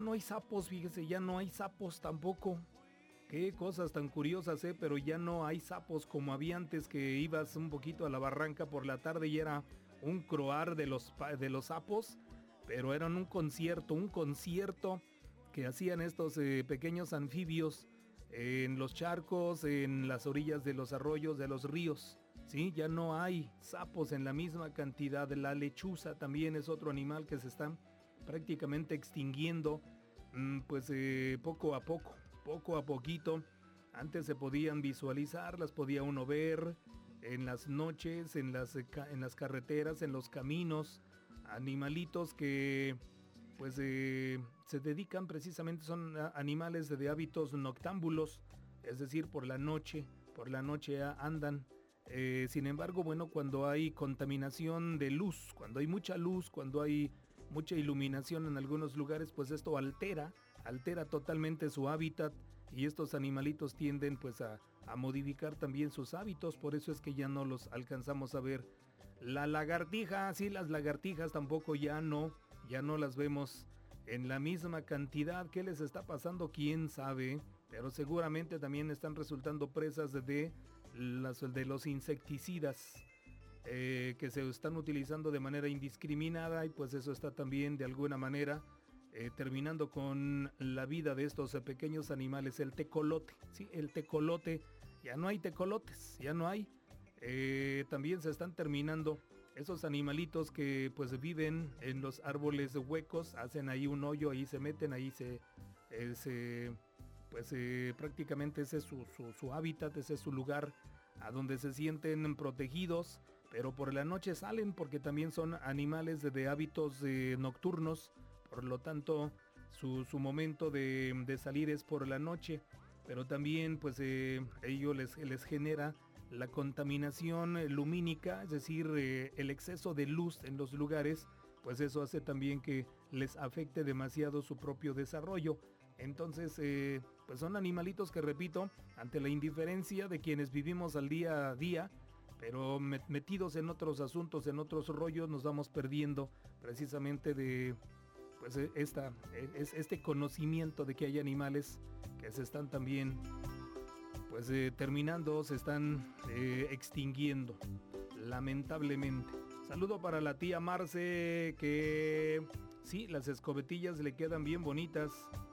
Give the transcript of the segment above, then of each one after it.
no hay sapos, fíjese, ya no hay sapos tampoco. Qué cosas tan curiosas, pero ya no hay sapos como había antes, que ibas un poquito a la barranca por la tarde y era un croar de los sapos, pero eran un concierto que hacían estos pequeños anfibios en los charcos, en las orillas de los arroyos, de los ríos. Sí, ya no hay sapos en la misma cantidad. La lechuza también es otro animal que se está prácticamente extinguiendo, pues poco a poquito. Antes se podían visualizar, las podía uno ver en las noches, en las carreteras, en los caminos, animalitos que pues se dedican precisamente, son animales de hábitos noctámbulos, es decir, por la noche andan. Sin embargo, bueno, cuando hay contaminación de luz, cuando hay mucha luz, cuando hay mucha iluminación en algunos lugares, pues esto altera totalmente su hábitat, y estos animalitos tienden pues a modificar también sus hábitos. Por eso es que ya no los alcanzamos a ver. La lagartija, sí, las lagartijas tampoco ya no las vemos en la misma cantidad. ¿Qué les está pasando? ¿Quién sabe? Pero seguramente también están resultando presas de los insecticidas que se están utilizando de manera indiscriminada, y pues eso está también de alguna manera terminando con la vida de estos pequeños animales. El tecolote, sí, el tecolote, ya no hay tecolotes, ya no hay. También se están terminando esos animalitos que pues viven en los árboles huecos, hacen ahí un hoyo, ahí se meten, ahí prácticamente ese es su hábitat, ese es su lugar a donde se sienten protegidos, pero por la noche salen porque también son animales de hábitos nocturnos. Por lo tanto, su momento de salir es por la noche, pero también pues ello les genera la contaminación lumínica, es decir, el exceso de luz en los lugares, pues eso hace también que les afecte demasiado su propio desarrollo. Entonces, pues son animalitos que, repito, ante la indiferencia de quienes vivimos al día a día, pero metidos en otros asuntos, en otros rollos, nos vamos perdiendo precisamente de pues este conocimiento de que hay animales que se están también pues terminando, se están extinguiendo, lamentablemente. Saludo para la tía Marce, que sí, las escobetillas le quedan bien bonitas,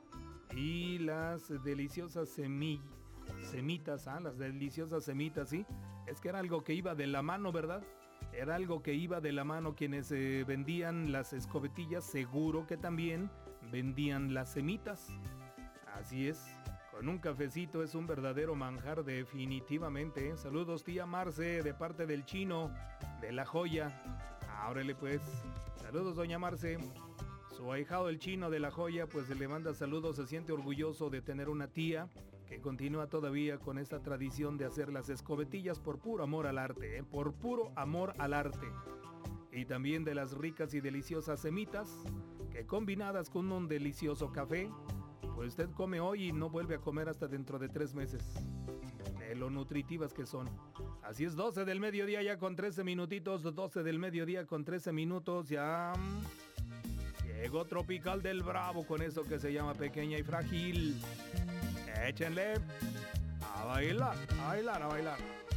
y las deliciosas semitas, las deliciosas semitas, sí, es que era algo que iba de la mano, ¿verdad? Era algo que iba de la mano. Quienes vendían las escobetillas seguro que también vendían las semitas. Así es, con un cafecito es un verdadero manjar definitivamente, ¿eh? Saludos tía Marce, de parte del Chino, de La Joya. Órale pues, saludos doña Marce. Su ahijado el Chino de La Joya pues le manda saludos, se siente orgulloso de tener una tía que continúa todavía con esta tradición de hacer las escobetillas por puro amor al arte, por puro amor al arte. Y también de las ricas y deliciosas semitas, que combinadas con un delicioso café, pues usted come hoy y no vuelve a comer hasta dentro de 3 meses. De lo nutritivas que son. Así es, 12 del mediodía ya con 13 minutitos, 12 del mediodía con 13 minutos, ya llegó Tropical del Bravo con eso que se llama Pequeña y Frágil. Échenle a bailar, a bailar, a bailar.